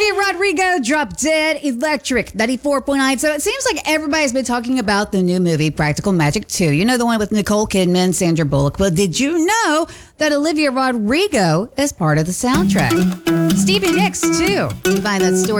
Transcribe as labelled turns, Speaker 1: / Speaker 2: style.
Speaker 1: Olivia Rodrigo, Drop Dead Electric, 94.9. So it seems like everybody's been talking about the new movie, Practical Magic 2. You know, the one with Nicole Kidman, Sandra Bullock. But did you know that Olivia Rodrigo is part of the soundtrack? Stevie Nicks, too. You find that story